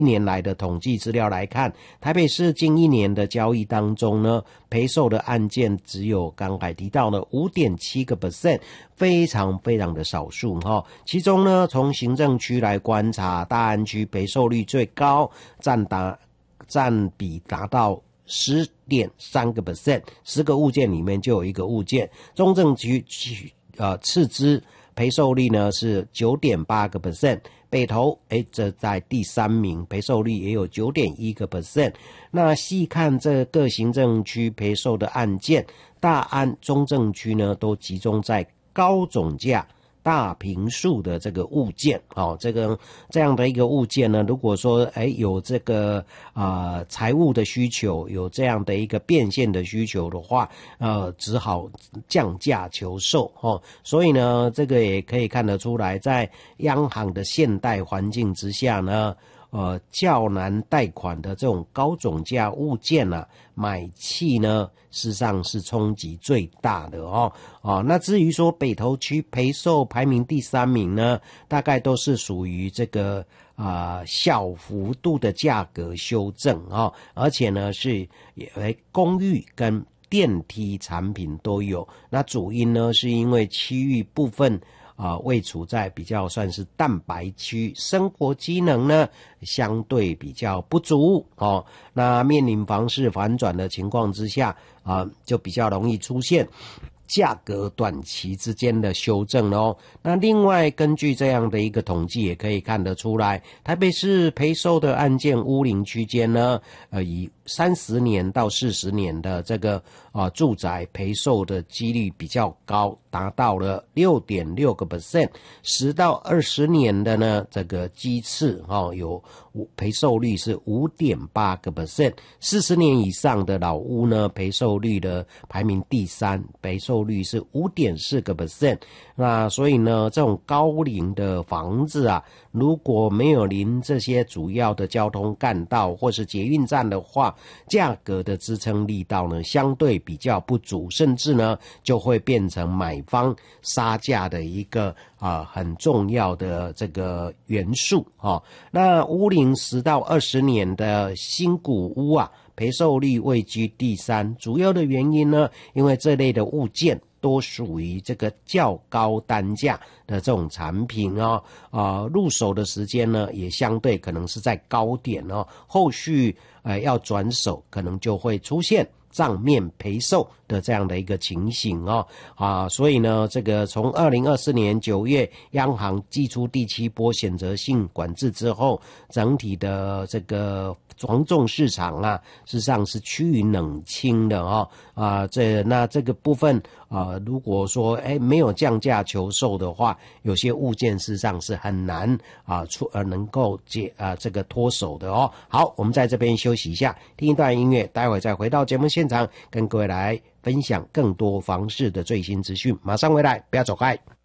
年来的统计资料来看，台北市近1年的交易当中呢，赔售的案件只有刚才提到的 5.7%， 非常非常的少数哈。其中呢，从行政区来观察，大安区赔售率最高，占比达到10.3%， 10个物件里面就有1个物件。中正区次之赔售率呢是 9.8%， 北投这在第3名，赔售率也有 9.1%。那细看这各行政区赔售的案件，大安、中正区呢都集中在高总价大坪数的这个物件这样的一个物件呢，如果说有这个财务的需求，有这样的一个变现的需求的话，只好降价求售所以呢，这个也可以看得出来，在央行的现代环境之下呢，较难贷款的这种高总价物件买气呢事实上是冲击最大的那至于说北投区赔售排名第3名呢，大概都是属于这个小幅度的价格修正而且呢是公寓跟电梯产品都有。那主因呢是因为区域部分位处在比较算是蛋白区，生活机能呢相对比较不足那面临房市反转的情况之下就比较容易出现价格短期之间的修正那另外根据这样的一个统计也可以看得出来，台北市赔售的案件屋龄区间呢以30年到40年的这个住宅赔售的几率比较高，达到了 6.6%， 10到20年的呢这个基次有赔售率是 5.8%， 40年以上的老屋呢赔售率的排名第3，赔售率是 5.4%。 那所以呢，这种高龄的房子如果没有临这些主要的交通干道或是捷运站的话，价格的支撑力道呢相对比较不足，甚至呢就会变成买方杀价的一个很重要的这个元素那屋龄10到20年的新古屋赔售率位居第3，主要的原因呢，因为这类的物件都属于这个较高单价的这种产品入手的时间呢也相对可能是在高点后续要转手可能就会出现账面赔售的这样的一个情形所以呢，这个从2024年9月央行祭出第7波选择性管制之后，整体的这个房仲市场事实上是趋于冷清的那这个部分如果说没有降价求售的话，有些物件事实上是很难能够这个脱手的好，我们在这边休息一下，听一段音乐，待会再回到节目现场，跟各位来分享更多房市的最新资讯，马上回来，不要走开。